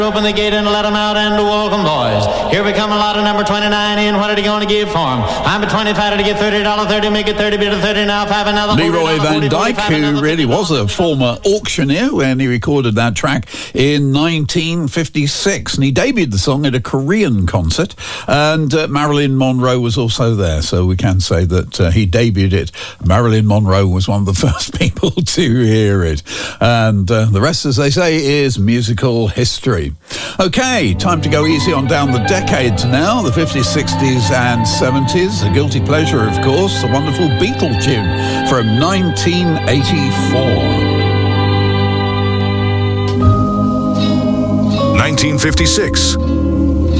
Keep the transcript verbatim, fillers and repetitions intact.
Open the gate and let them out and welcome, boys. Here we come, a lot of number twenty-nine in. What are they going to give for him? I'm a twenty-five to get thirty dollars, thirty, make it thirty, bit of thirty now, five another. Leroy Van Dyke, who really was a former auctioneer when he recorded that track in nineteen fifty-six. And he debuted the song at a Korean concert. And uh, Marilyn Monroe was also there. So we can say that uh, he debuted it. Marilyn Monroe was one of the first people to hear it. And uh, the rest, as they say, is musical history. Okay, time to go easy on down the decades now, the fifties, sixties and seventies. A guilty pleasure, of course, a wonderful Beatle tune from nineteen eighty-four. nineteen fifty-six.